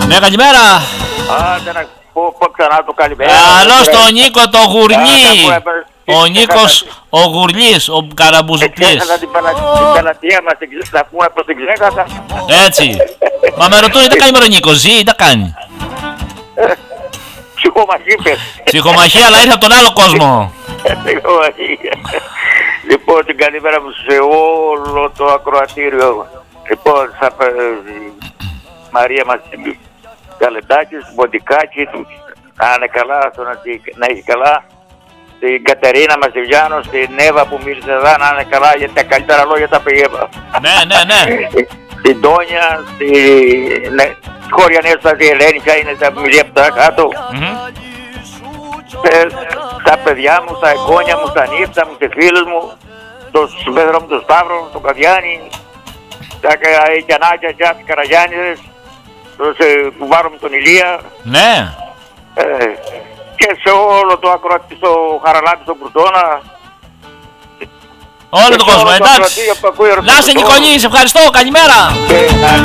Ναι, καλημέρα. Άντε να πω ξανά το καλημέρα. Καλό στον Νίκο το Γουρνί. Ο Νίκος ο Γουρλής, ο Καραμπουζουκλής. Εξέχασα την πελατεία μας, να πούμε πως την ξέχασα. Έτσι. Μα με ρωτούν τι κάνει με τον Νίκο, ζει ή τα κάνει. Ψυχομαχία πες. Ψυχομαχία, αλλά ήρθε από τον άλλο κόσμο. Λοιπόν, την καλημέρα μου σε όλο το ακροατήριο. Λοιπόν, Μαρία μας Καλετάκη, του Μποντικάκη, να είναι καλά, να έχει καλά. Την Κατερίνα Μαζιλιάνο, στην Εύα που μίλησε εδώ, να είναι καλά, γιατί τα καλύτερα λόγια τα πήγε. Ναι. Την Τόνια, στη Χωριανέστα, τη Ελένη, ποια είναι τα μιλία από τα κάτω. Τα παιδιά μου, τα εγγόνια μου, τα νύφτα μου, τις φίλες μου, τον παιδρό μου, τον Σταύρο, τον Καδιάννη, τα Γιαννάκια, τις Καραγιάννηδες, τον κουμπάρο μου τον Ηλία. Ναι. Και σε όλο το ακροατή, στο Χαραλάμπη, στον Κουρτώνα. Όλο τον κόσμο, εντάξει. Να είσαι Νικολή, σε ευχαριστώ, καλημέρα.